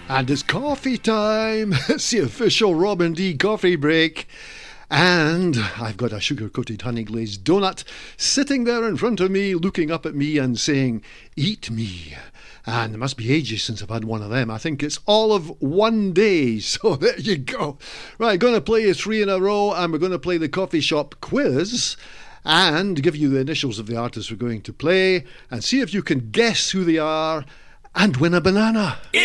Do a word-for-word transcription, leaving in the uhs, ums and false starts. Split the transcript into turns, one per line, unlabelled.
And it's coffee time. It's the official Robin D coffee break. And I've got a sugar-coated honey-glazed donut sitting there in front of me, looking up at me and saying, "Eat me." And it must be ages since I've had one of them. I think it's all of one day. So there you go. Right, going to play you three in a row, and we're going to play the coffee shop quiz and give you the initials of the artists we're going to play and see if you can guess who they are and win a banana.
It's